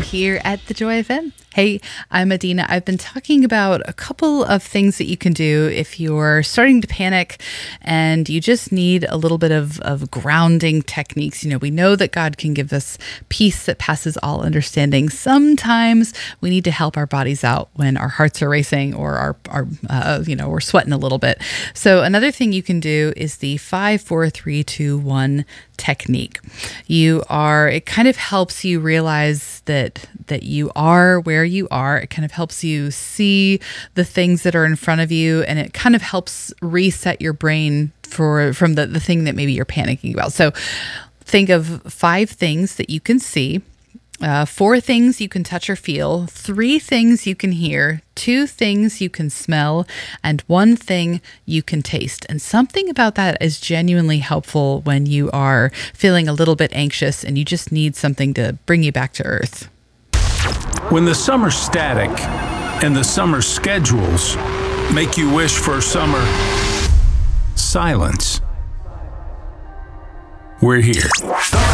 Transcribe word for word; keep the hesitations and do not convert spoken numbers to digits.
here at the Joy F M. Hey, I'm Adina. I've been talking about a couple of things that you can do if you're starting to panic and you just need a little bit of, of grounding techniques. You know, we know that God can give us peace that passes all understanding. Sometimes we need to help our bodies out when our hearts are racing or our, our uh, you know, we're sweating a little bit. So another thing you can do is the five, four, three, two, one technique. You are, it kind of helps you realize that that you are where you are. It kind of helps you see the things that are in front of you, and it kind of helps reset your brain for from the, the thing that maybe you're panicking about. So think of five things that you can see, uh, four things you can touch or feel, three things you can hear, two things you can smell, and one thing you can taste. And something about that is genuinely helpful when you are feeling a little bit anxious and you just need something to bring you back to earth. When the summer static and the summer schedules make you wish for summer silence, we're here.